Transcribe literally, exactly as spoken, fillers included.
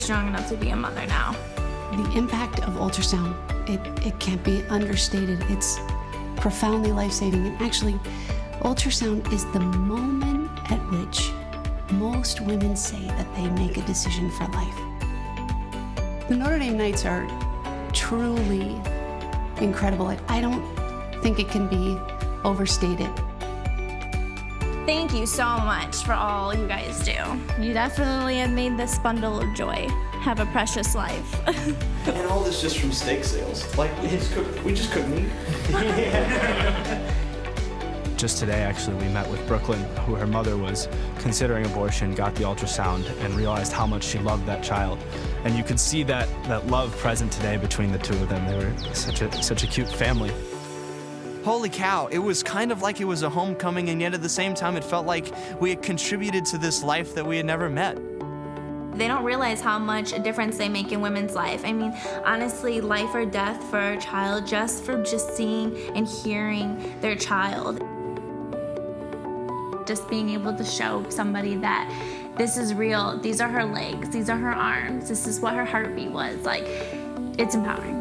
strong enough to be a mother now. The impact of ultrasound, it, it can't be understated. It's profoundly life-saving. And actually, ultrasound is the moment at which most women say that they make a decision for life. The Notre Dame Knights are truly incredible. I don't think it can be overstated. Thank you so much for all you guys do. You definitely have made this bundle of joy have a precious life. And all this just from steak sales. Like, we just cook, we just cook meat. Just today, actually, we met with Brooklyn, who her mother was considering abortion, got the ultrasound, and realized how much she loved that child. And you could see that, that love present today between the two of them. They were such a, such a cute family. Holy cow, it was kind of like it was a homecoming, and yet at the same time it felt like we had contributed to this life that we had never met. They don't realize how much a difference they make in women's life. I mean, honestly, life or death for a child just for just seeing and hearing their child. Just being able to show somebody that this is real, these are her legs, these are her arms, this is what her heartbeat was, like, it's empowering.